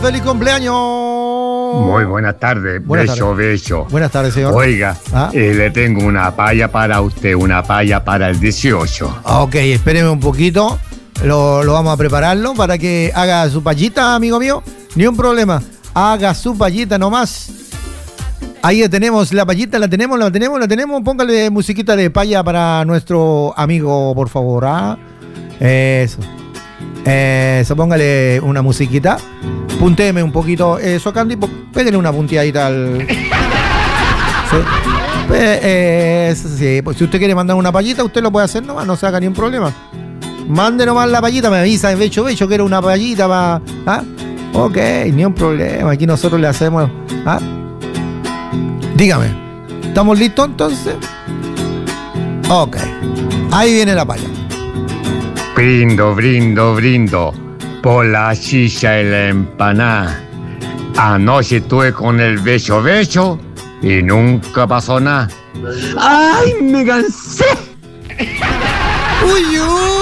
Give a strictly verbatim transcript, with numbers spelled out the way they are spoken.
¡Feliz cumpleaños! Muy buenas tardes, Buenas beso, tardes. beso. Buenas tardes, señor. Oiga, ¿Ah? eh, le tengo una palla para usted, una palla para el dieciocho. Ok, espéreme un poquito. Lo, lo vamos a prepararlo para que haga su payita, amigo mío. Ni un problema. Haga su payita nomás. Ahí tenemos la payita, la tenemos, la tenemos, la tenemos. Póngale musiquita de paya para nuestro amigo, por favor. ¿Ah? Eso. Eso, póngale una musiquita. Puntéeme un poquito eso, Candy. Pégale una punteadita al... Sí. Eh, eso sí. Pues si usted quiere mandar una payita, usted lo puede hacer nomás, no se haga ni un problema. Mande nomás la payita, me avisa, becho, becho, que era una payita para... ¿Ah? Ok, ni un problema. Aquí nosotros le hacemos... ¿Ah? Dígame, ¿estamos listos entonces? Ok, ahí viene la paya. Brindo, brindo, brindo por la chicha y la empanada. Anoche estuve con el beso, beso y nunca pasó nada. ¡Ay, me cansé! ¡Uy, uy!